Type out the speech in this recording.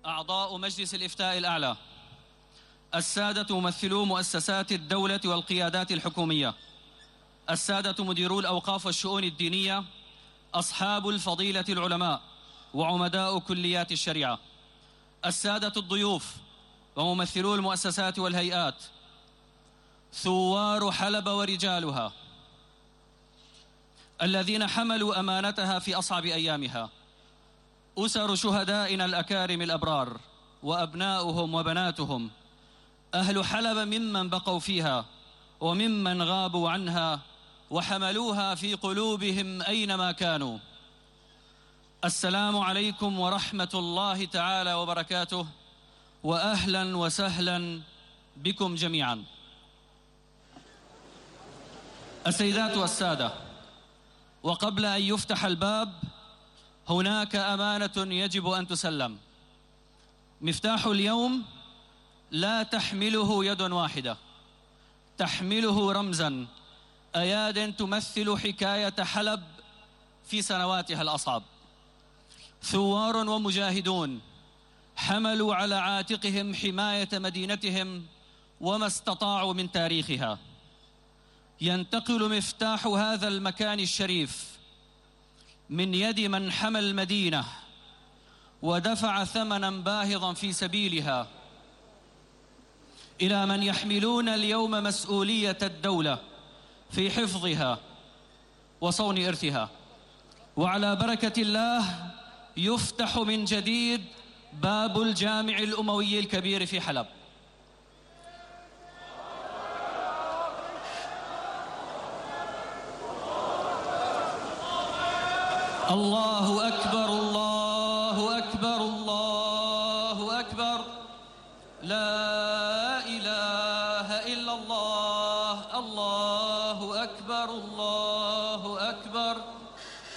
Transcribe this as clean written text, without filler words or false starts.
أعضاء مجلس الإفتاء الأعلى، السادة ممثلو مؤسسات الدولة والقيادات الحكومية، السادة مديرو الأوقاف والشؤون الدينية، أصحاب الفضيلة العلماء وعمداء كليات الشريعة، السادة الضيوف وممثلو المؤسسات والهيئات، ثوار حلب ورجالها الذين حملوا أمانتها في أصعب أيامها، أسر شهدائنا الأكارم الأبرار وأبناؤهم وبناتهم، أهل حلب ممن بقوا فيها وممن غابوا عنها وحملوها في قلوبهم أينما كانوا. السلام عليكم ورحمة الله تعالى وبركاته، وأهلا وسهلا بكم جميعا. السيدات والسادة، وقبل أن يفتح الباب هناك أمانة يجب أن تسلم. مفتاح اليوم لا تحمله يد واحدة، تحمله رمزاً، أياد تمثل حكاية حلب في سنواتها الأصعب. ثوار ومجاهدون حملوا على عاتقهم حماية مدينتهم وما استطاعوا من تاريخها. ينتقل مفتاح هذا المكان الشريف من يد من حمى المدينة ودفع ثمناً باهظاً في سبيلها إلى من يحملون اليوم مسؤولية الدولة في حفظها وصون إرثها. وعلى بركة الله يفتح من جديد باب الجامع الأموي الكبير في حلب. الله أكبر، الله أكبر، الله أكبر، لا إله إلا الله، الله أكبر، الله أكبر.